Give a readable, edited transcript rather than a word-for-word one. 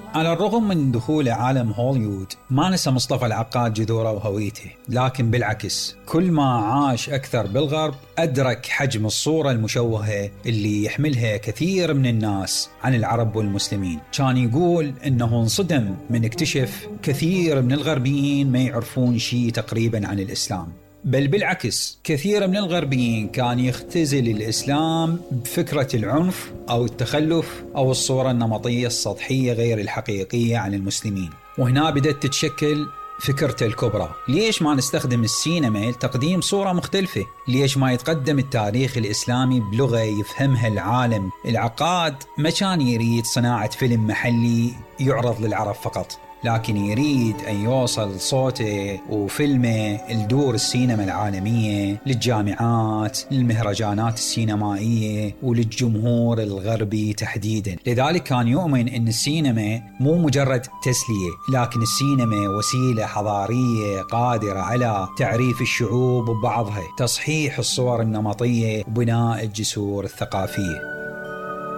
على الرغم من دخول عالم هوليوود ما نسى مصطفى العقاد جذوره وهويته، لكن بالعكس كل ما عاش أكثر بالغرب أدرك حجم الصورة المشوهة اللي يحملها كثير من الناس عن العرب والمسلمين. كان يقول إنه انصدم من اكتشف كثير من الغربيين ما يعرفون شيء تقريبا عن الإسلام، بل بالعكس كثير من الغربيين كان يختزل الإسلام بفكرة العنف أو التخلف أو الصورة النمطية السطحية غير الحقيقية عن المسلمين. وهنا بدأت تتشكل فكرته الكبرى: ليش ما نستخدم السينما لتقديم صورة مختلفة؟ ليش ما يتقدم التاريخ الإسلامي بلغة يفهمها العالم؟ العقاد ما كان يريد صناعة فيلم محلي يعرض للعرب فقط، لكن يريد أن يوصل صوته وفيلمه لدور السينما العالمية، للجامعات، للمهرجانات السينمائية وللجمهور الغربي تحديدا. لذلك كان يؤمن أن السينما مو مجرد تسلية، لكن السينما وسيلة حضارية قادرة على تعريف الشعوب ببعضها، تصحيح الصور النمطية وبناء الجسور الثقافية.